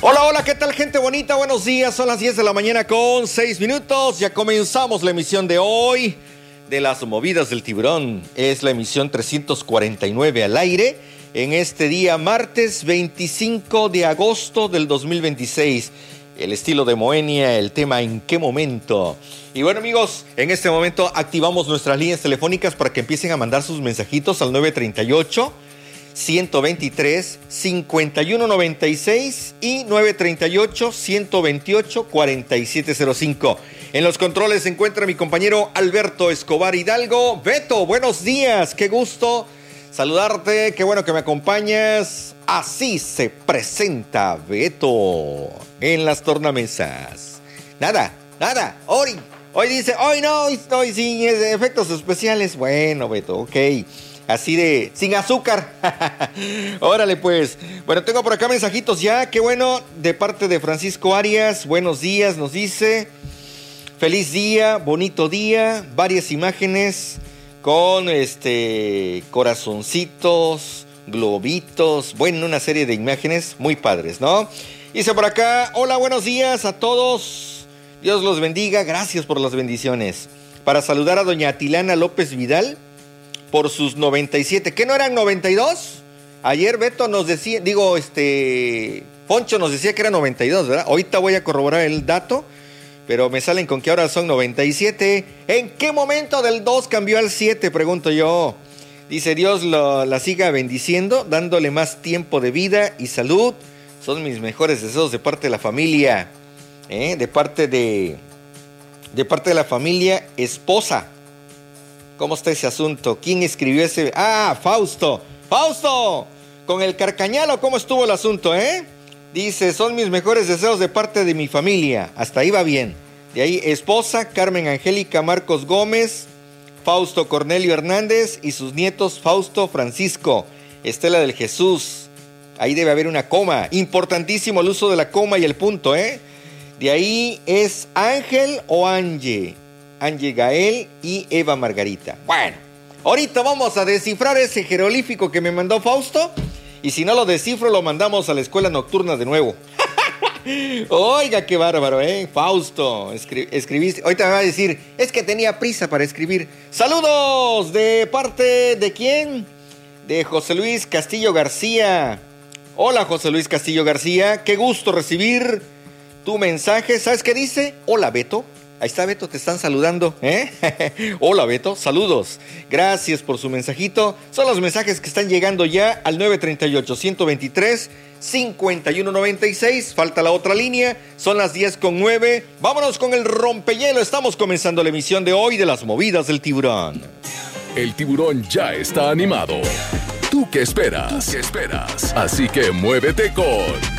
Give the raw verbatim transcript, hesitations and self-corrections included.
Hola, hola, ¿qué tal, gente bonita? Buenos días, son las diez de la mañana con seis minutos. Ya comenzamos la emisión de hoy de Las Movidas del Tiburón. Es la emisión trescientos cuarenta y nueve al aire en este día martes veinticinco de agosto del dos mil veintiséis. El estilo de Moenia, el tema ¿en qué momento? Y bueno, amigos, en este momento activamos nuestras líneas telefónicas para que empiecen a mandar sus mensajitos al nueve treinta y ocho, ciento veintitrés, cincuenta y uno noventa y seis y nueve treinta y ocho, ciento veintiocho, cuarenta y siete cero cinco. En los controles se encuentra mi compañero Alberto Escobar Hidalgo. Beto, buenos días, qué gusto saludarte, qué bueno que me acompañas. Así se presenta Beto en las tornamesas. Nada, nada, hoy, hoy dice, hoy no, hoy, hoy sin efectos especiales. Bueno, Beto, ok. Así de, sin azúcar. Órale, pues. Bueno, tengo por acá mensajitos ya. Qué bueno, de parte de Francisco Arias. Buenos días, nos dice. Feliz día, bonito día. Varias imágenes con este corazoncitos, globitos. Bueno, una serie de imágenes muy padres, ¿no? Dice por acá, hola, buenos días a todos. Dios los bendiga. Gracias por las bendiciones. Para saludar a doña Atilana López Vidal por sus noventa y siete, ¿qué no eran noventa y dos? Ayer Beto nos decía, digo, este, Poncho nos decía que era noventa y dos, ¿verdad? Ahorita voy a corroborar el dato, pero me salen con que ahora son noventa y siete. ¿En qué momento del dos cambió al siete? Pregunto yo. Dice, Dios lo, la siga bendiciendo, dándole más tiempo de vida y salud. Son mis mejores deseos de parte de la familia, ¿eh? De parte de, de parte de la familia esposa. ¿Cómo está ese asunto? ¿Quién escribió ese? ¡Ah, Fausto! ¡Fausto! Con el Carcañalo, ¿cómo estuvo el asunto, eh? Dice, son mis mejores deseos de parte de mi familia. Hasta ahí va bien. De ahí, esposa, Carmen Angélica Marcos Gómez, Fausto Cornelio Hernández y sus nietos Fausto Francisco, Estela del Jesús. Ahí debe haber una coma. Importantísimo el uso de la coma y el punto, ¿eh? De ahí es Ángel o Angie. Angie Gael y Eva Margarita. Bueno, ahorita vamos a descifrar ese jeroglífico que me mandó Fausto. Y si no lo descifro, lo mandamos a la escuela nocturna de nuevo. Oiga, qué bárbaro, ¿eh? Fausto, escri- escribiste. Ahorita me va a decir, es que tenía prisa para escribir. Saludos de parte de ¿quién? De José Luis Castillo García. Hola, José Luis Castillo García. Qué gusto recibir tu mensaje. ¿Sabes qué dice? Hola, Beto. Ahí está, Beto, te están saludando, ¿eh? Hola, Beto, saludos. Gracias por su mensajito. Son los mensajes que están llegando ya al nueve treinta y ocho, ciento veintitrés, cincuenta y uno noventa y seis. Falta la otra línea. Son las diez con nueve. Vámonos con el rompehielo. Estamos comenzando la emisión de hoy de Las Movidas del Tiburón. El tiburón ya está animado. ¿Tú qué esperas? ¿Tú qué esperas? Así que muévete con